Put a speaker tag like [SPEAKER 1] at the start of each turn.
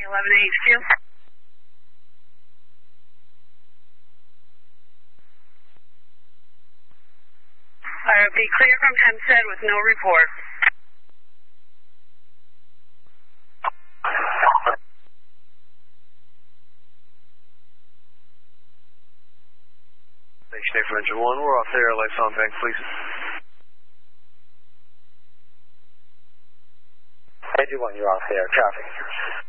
[SPEAKER 1] 11 HQ. Be clear from Hempstead with no report.
[SPEAKER 2] Station for Engine 1, we're off there, lights on, bank, please.
[SPEAKER 3] Engine 1, you're off there, traffic.